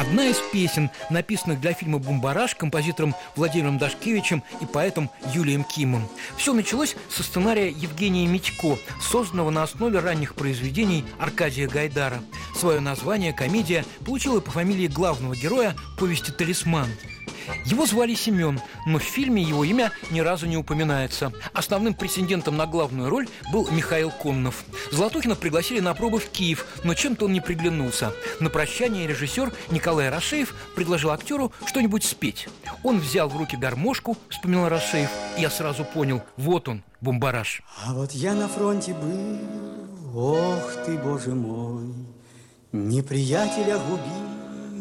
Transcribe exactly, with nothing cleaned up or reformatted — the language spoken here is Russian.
Одна из песен, написанных для фильма «Бумбараш» композитором Владимиром Дашкевичем и поэтом Юлием Кимом. Все началось со сценария Евгения Митько, созданного на основе ранних произведений Аркадия Гайдара. Свое название комедия получила по фамилии главного героя повести «Талисман». Его звали Семен, но в фильме его имя ни разу не упоминается. Основным претендентом на главную роль был Михаил Коннов. Золотухина пригласили на пробы в Киев, но чем-то он не приглянулся. На прощание режиссер Николай Рашеев предложил актеру что-нибудь спеть. Он взял в руки гармошку, вспоминал Рашеев, и я сразу понял, вот он, Бумбараш. А вот я на фронте был, ох ты, боже мой, неприятеля губил.